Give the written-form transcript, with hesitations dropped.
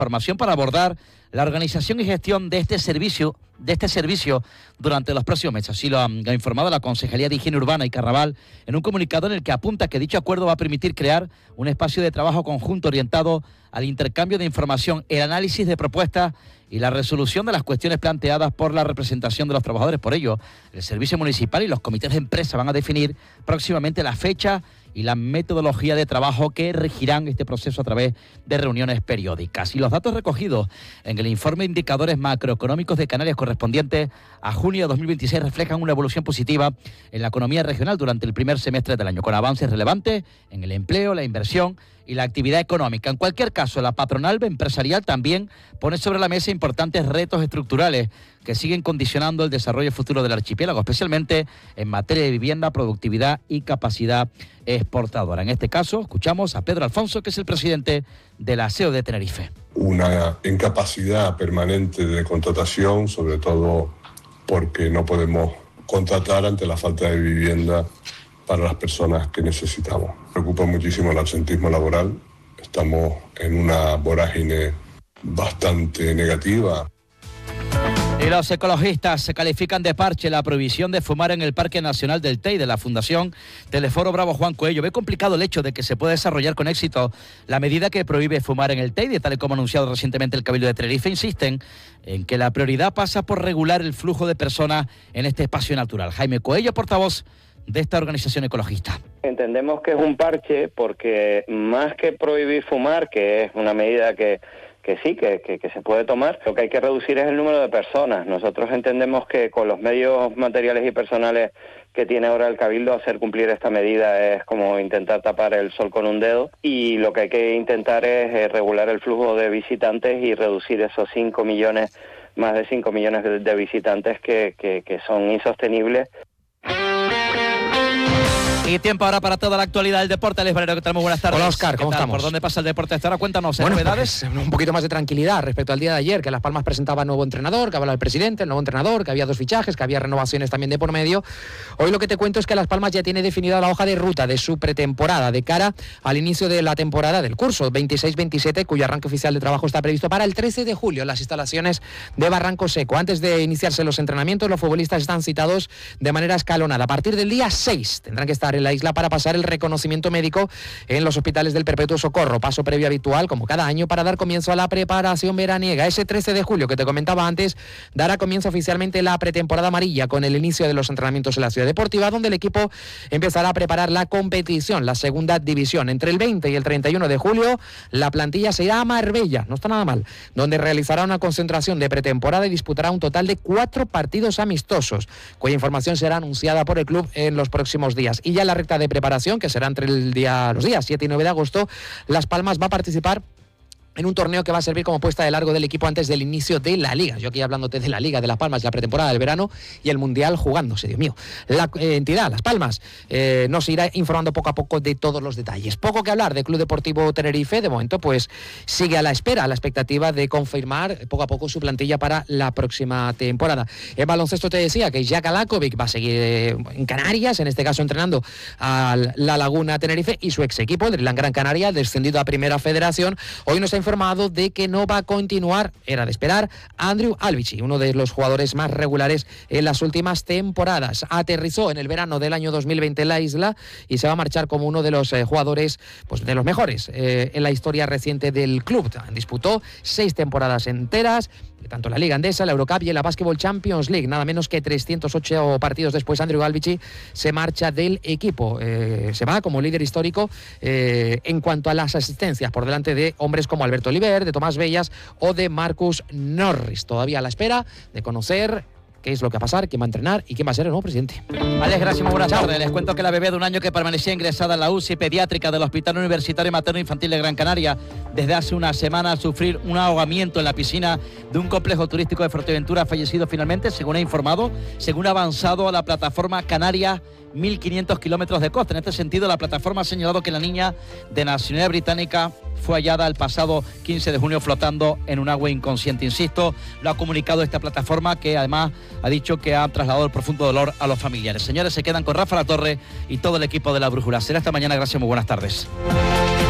formación para abordar la organización y gestión de este servicio durante los próximos meses. Así lo ha informado la Concejalía de Higiene Urbana y Carnaval en un comunicado en el que apunta que dicho acuerdo va a permitir crear un espacio de trabajo conjunto orientado al intercambio de información, el análisis de propuestas y la resolución de las cuestiones planteadas por la representación de los trabajadores. Por ello, el Servicio Municipal y los comités de empresa van a definir próximamente la fecha y la metodología de trabajo que regirán este proceso a través de reuniones periódicas. Y los datos recogidos en el informe de indicadores macroeconómicos de Canarias correspondiente a junio de 2026 reflejan una evolución positiva en la economía regional durante el primer semestre del año, con avances relevantes en el empleo, la inversión y la actividad económica. En cualquier caso, la patronal empresarial también pone sobre la mesa importantes retos estructurales que siguen condicionando el desarrollo futuro del archipiélago, especialmente en materia de vivienda, productividad y capacidad exportadora. En este caso, escuchamos a Pedro Alfonso, que es el presidente de la ASEO de Tenerife. Una incapacidad permanente de contratación, sobre todo porque no podemos contratar ante la falta de vivienda para las personas que necesitamos. Me preocupa muchísimo el absentismo laboral. Estamos en una vorágine bastante negativa. Y los ecologistas se califican de parche la prohibición de fumar en el Parque Nacional del Teide. La Fundación Teleforo Bravo Juan Coello ve complicado el hecho de que se pueda desarrollar con éxito la medida que prohíbe fumar en el Teide, tal y como ha anunciado recientemente el Cabildo de Tenerife. Insisten en que la prioridad pasa por regular el flujo de personas en este espacio natural. Jaime Coello, portavoz de esta organización ecologista. Entendemos que es un parche porque más que prohibir fumar, que es una medida que se puede tomar, lo que hay que reducir es el número de personas. Nosotros entendemos que con los medios materiales y personales que tiene ahora el Cabildo, hacer cumplir esta medida es como intentar tapar el sol con un dedo, y lo que hay que intentar es regular el flujo de visitantes y reducir esos 5 millones, más de 5 millones de visitantes que son insostenibles. Y tiempo ahora para toda la actualidad del deporte. Alex Valero, ¿qué tal? Muy buenas tardes. Hola, Óscar, ¿cómo estamos? ¿Por dónde pasa el deporte hasta ahora? Cuéntanos, bueno, novedades. Pues, un poquito más de tranquilidad respecto al día de ayer, que Las Palmas presentaba nuevo entrenador, que hablaba el presidente, el nuevo entrenador, que había 2 fichajes, que había renovaciones también de por medio. Hoy lo que te cuento es que Las Palmas ya tiene definida la hoja de ruta de su pretemporada de cara al inicio de la temporada del curso 26-27, cuyo arranque oficial de trabajo está previsto para el 13 de julio en las instalaciones de Barranco Seco. Antes de iniciarse los entrenamientos, los futbolistas están citados de manera escalonada. A partir del día 6 tendrán que estar en la isla para pasar el reconocimiento médico en los hospitales del Perpetuo Socorro, paso previo habitual como cada año para dar comienzo a la preparación veraniega. Ese 13 de julio que te comentaba antes dará comienzo oficialmente la pretemporada amarilla con el inicio de los entrenamientos en la Ciudad Deportiva, donde el equipo empezará a preparar la competición, la segunda división. Entre el 20 y el 31 de julio la plantilla se irá a Marbella, no está nada mal, donde realizará una concentración de pretemporada y disputará un total de 4 partidos amistosos, cuya información será anunciada por el club en los próximos días. Y ya en la recta de preparación, que será entre los días 7 y 9 de agosto, Las Palmas va a participar en un torneo que va a servir como puesta de largo del equipo antes del inicio de la Liga. Yo aquí hablándote de la Liga de Las Palmas, la pretemporada del verano y el Mundial jugándose, Dios mío. La entidad, Las Palmas, nos irá informando poco a poco de todos los detalles. Poco que hablar de Club Deportivo Tenerife, de momento pues sigue a la espera, a la expectativa de confirmar poco a poco su plantilla para la próxima temporada. En baloncesto te decía que Jack Alakovic va a seguir en Canarias, en este caso entrenando a La Laguna Tenerife, y su ex equipo, el Dreamland Gran Canaria, descendido a Primera Federación, hoy nos ha informado de que no va a continuar, era de esperar, Andrew Albici, uno de los jugadores más regulares en las últimas temporadas. Aterrizó en el verano del año 2020 en la isla y se va a marchar como uno de los jugadores, pues de los mejores en la historia reciente del club. Disputó 6 temporadas enteras, tanto la Liga Endesa, la Eurocup y la Basketball Champions League. Nada menos que 308 partidos después, Andrew Albici se marcha del equipo. Se va como líder histórico en cuanto a las asistencias, por delante de hombres como Alberto Oliver, de Tomás Bellas o de Marcus Norris. Todavía a la espera de conocer qué es lo que va a pasar, quién va a entrenar y quién va a ser el nuevo presidente. Alex, gracias, muy buenas tardes. Les cuento que la bebé de 1 año que permanecía ingresada en la UCI pediátrica del Hospital Universitario Materno Infantil de Gran Canaria desde hace una semana a sufrir un ahogamiento en la piscina de un complejo turístico de Fuerteventura ha fallecido finalmente, según ha informado, según ha avanzado a la plataforma Canarias 1.500 kilómetros de costa. En este sentido, la plataforma ha señalado que la niña de nacionalidad británica fue hallada el pasado 15 de junio flotando en un agua inconsciente. Insisto, lo ha comunicado esta plataforma, que además ha dicho que ha trasladado el profundo dolor a los familiares. Señores, se quedan con Rafa Latorre y todo el equipo de La Brújula. Será esta mañana. Gracias, muy buenas tardes.